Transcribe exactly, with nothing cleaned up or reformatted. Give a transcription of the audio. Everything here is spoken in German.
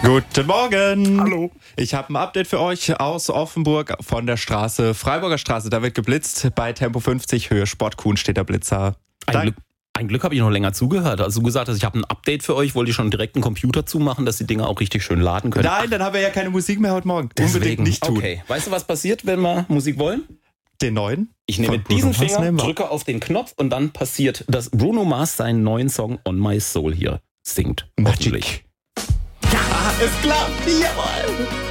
Guten Morgen. Hallo. Ich habe ein Update für euch aus Offenburg von der Straße, Freiburger Straße. Da wird geblitzt. Bei Tempo fünfzig, Höhe Sportkuhn steht der Blitzer. Ein Glück, ein Glück habe ich noch länger zugehört. Also du gesagt hast, ich habe ein Update für euch, wollte ich schon direkt einen Computer zumachen, dass die Dinger auch richtig schön laden können. Nein, dann haben wir ja keine Musik mehr heute Morgen. Deswegen. Unbedingt nicht tun. Okay, weißt du, was passiert, wenn wir Musik wollen? Den neuen? Ich nehme Von Bruno diesen Mars Finger, nehmen wir. drücke auf den Knopf und dann passiert, dass Bruno Mars seinen neuen Song On My Soul hier singt. Magic. Hoffentlich. Ja, es klappt. Jawohl.